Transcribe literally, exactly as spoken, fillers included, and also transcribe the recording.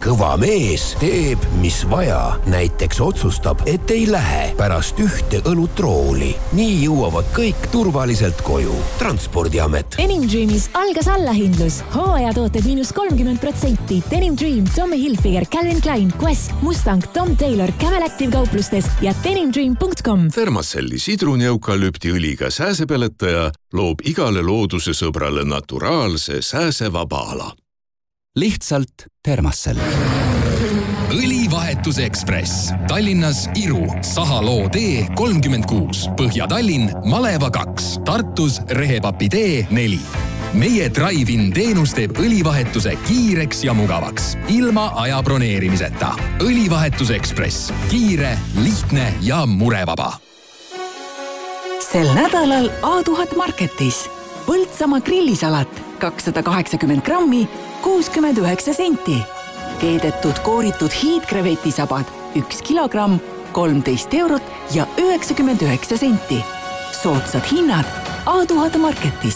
kõva mees teeb, mis vaja. Näiteks otsustab, et ei lähe pärast ühte õlutrooli. Nii jõuavad kõik turvaliselt koju. Transpordiamet. Denim Dreamis algas allahindlus. Hooajatooted miinus kolmkümmend protsenti. Denim Dream, Tommy Hilfiger, Calvin Klein, Quest, Mustang, Tom Taylor, Camel Active kauplustes ja denim dream punkt com. Thermacelli sidruneukalüpti õliga sääsepeletaja loob igale looduse sõbrale naturaalse sääsevaba ala. Lihtsalt Thermacell. Õlivahetuse Ekspress. Tallinnas Iru, Sahaloo tee kolmkümmend kuus. Põhja-Tallinn, Maleva kaks. Tartus Rehepapi tee neli. Meie Drive-in teenus teeb õlivahetuse kiireks ja mugavaks. Ilma aja broneerimiseta. Õlivahetuse Ekspress. Kiire, lihtne ja murevaba. Sel nädalal A tuhat Marketis. Põltsamaa grillisalat kakssada kaheksakümmend grammi, kuuskümmend üheksa senti. Keedetud kooritud hiidkrevetisabad üks kilogramm, kolmteist eurot ja üheksakümmend üheksa senti. Soodsad hinnad A tuhat Marketis.